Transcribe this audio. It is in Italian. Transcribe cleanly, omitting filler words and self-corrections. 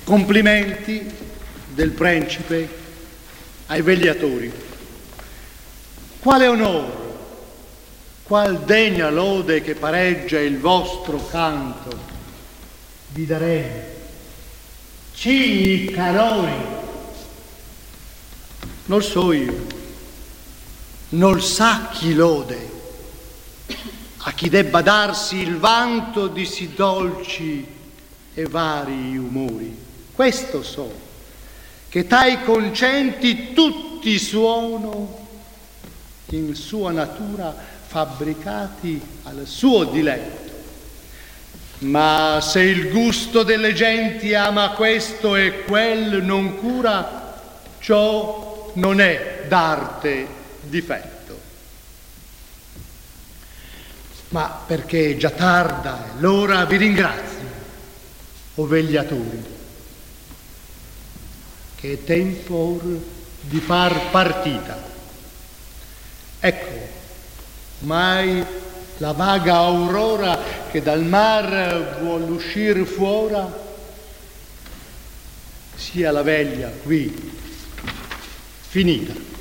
Complimenti del principe ai vegliatori. Quale onore, qual degna lode che pareggia il vostro canto vi daremo, cigni canori. Non so io, non sa chi lode a chi debba darsi il vanto di sì dolci e vari umori. Questo so, che tai concenti tutti suono in sua natura fabbricati al suo diletto. Ma se il gusto delle genti ama questo e quel non cura, ciò non è d'arte difetto. Ma perché è già tarda e l'ora vi ringrazio, o vegliatori, che è tempo or di far partita. Ecco, mai la vaga aurora che dal mar vuol uscir fuora, sia la veglia qui finita.